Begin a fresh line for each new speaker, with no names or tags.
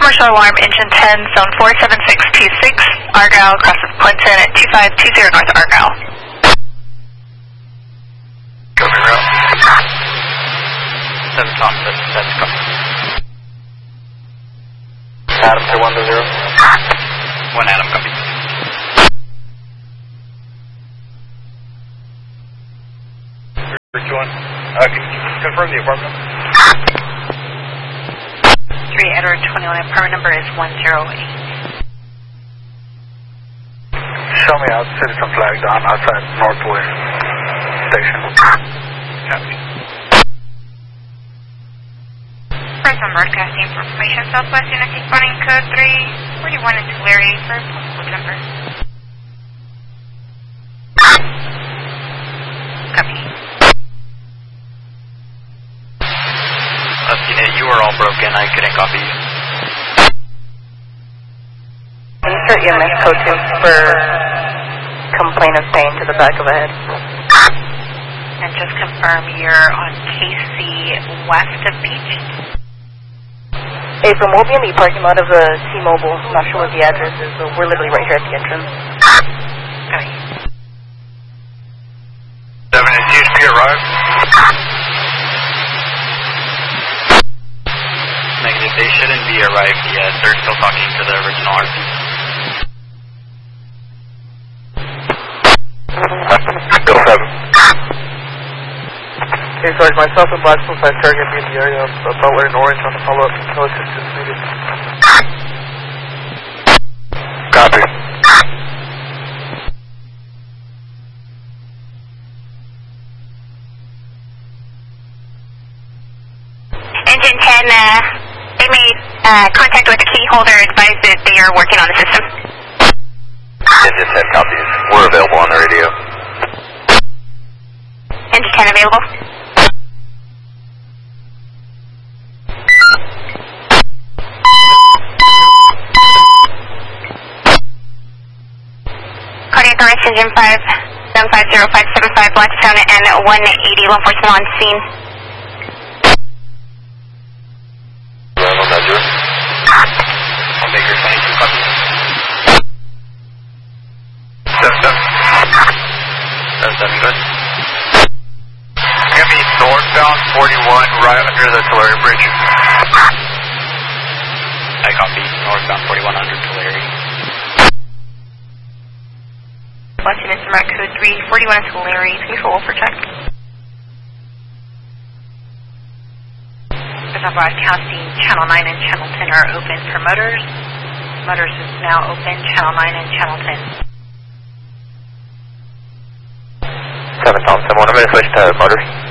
Commercial alarm, engine 10, zone 47626, Argyle, crosses Clinton at 2520 North Argyle.
Copy route.
7 Tom, that's copy.
Adam to 1 to 0.
1 Adam, copy.
Can you confirm the apartment?
3 Edward 21, apartment number is 108.
Show me out, citizen flag down outside Northwest Station. Copy.
First, I'm broadcasting for information Southwest Unity, running code 341 into Larry for postal number. Copy.
You were all broken, I couldn't copy you.
Insert EMS code 2 for complaint of pain to the back of the head.
And just confirm you're on KC west of Peach.
Hey, from we'll be in the parking lot of the T-Mobile. I'm not sure what the address is, but we're literally right here at the entrance.
Okay.
7 is GSP arrived.
Negative, they shouldn't be arrived yet. They're still talking to the original RP.
Bill 7.
Okay, sorry, myself and Black Smith are going to be in the area of Butler and Orange on the follow-up. No assistance needed.
Copy.
Engine 10, they made contact with the key holder, advised that they are working on the system.
Engine 10 copies. We're available on the radio.
Engine 10 available. Cardiac arrest, engine 5, 750-575 Blackstone and 180, law enforcement on scene.
I'll make her 22 copy. 7-7, good.
Give me northbound 41 right under the Tulare Bridge.
I copy. Northbound 41 under Tulare.
Watching instrument code 341 is Tulare, control for check. As I'm broadcasting, channel 9 and channel 10 are open for motors. Motors is now open, channel 9 and channel 10.
7 Thompson 1, I'm going to switch to motors.